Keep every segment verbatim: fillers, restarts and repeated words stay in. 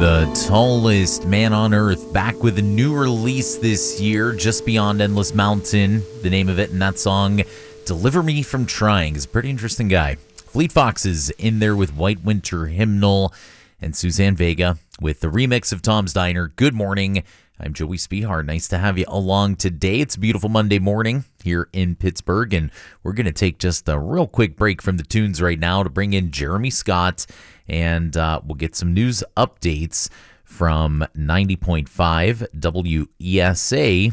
The tallest man on earth back with a new release this year, Just Beyond Endless Mountain, the name of it, and that song, Deliver Me From Trying, is a pretty interesting guy. Fleet Foxes in there with White Winter Hymnal, and Suzanne Vega with the remix of Tom's Diner. Good morning. I'm Joey Spihar. Nice to have you along today. It's a beautiful Monday morning here in Pittsburgh, and we're going to take just a real quick break from the tunes right now to bring in Jeremy Scott, and uh, we'll get some news updates from ninety point five W E S A.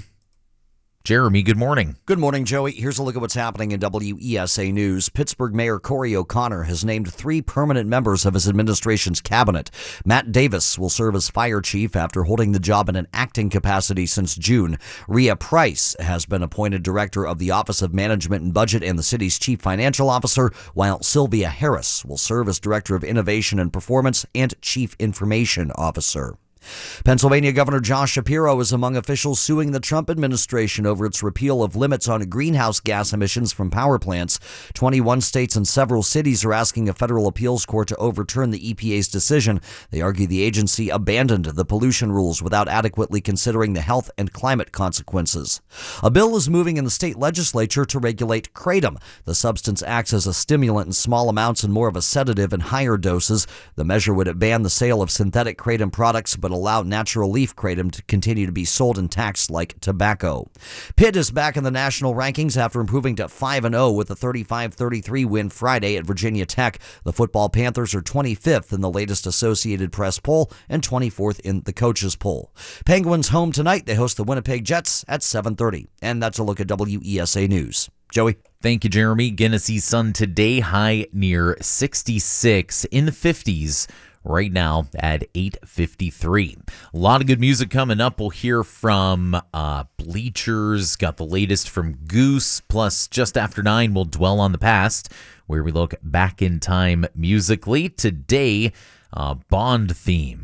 Jeremy, good morning. Good morning, Joey. Here's a look at what's happening in W E S A News. Pittsburgh Mayor Corey O'Connor has named three permanent members of his administration's cabinet. Matt Davis will serve as fire chief after holding the job in an acting capacity since June. Rhea Price has been appointed director of the Office of Management and Budget and the city's chief financial officer, while Sylvia Harris will serve as director of innovation and performance and chief information officer. Pennsylvania Governor Josh Shapiro is among officials suing the Trump administration over its repeal of limits on greenhouse gas emissions from power plants. twenty-one states and several cities are asking a federal appeals court to overturn the E P A's decision. They argue the agency abandoned the pollution rules without adequately considering the health and climate consequences. A bill is moving in the state legislature to regulate kratom. The substance acts as a stimulant in small amounts and more of a sedative in higher doses. The measure would ban the sale of synthetic kratom products, but allow natural leaf kratom to continue to be sold and taxed like tobacco. Pitt is back in the national rankings after improving to five and oh with a thirty-five thirty-three win Friday at Virginia Tech. The football Panthers are twenty-fifth in the latest Associated Press poll and twenty-fourth in the coaches poll. Penguins home tonight. They host the Winnipeg Jets at seven thirty. And that's a look at W E S A News. Joey? Thank you, Jeremy. Genesee sun today, high near sixty-six, in the fifties. Right now at eight fifty-three. A lot of good music coming up. We'll hear from uh, Bleachers, got the latest from Goose, plus just after nine, we'll dwell on the past, where we look back in time musically. Today, uh, Bond theme,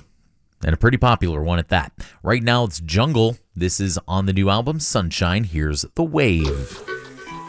and a pretty popular one at that. Right now, it's Jungle. This is on the new album, Sunshine. Here's The Wave.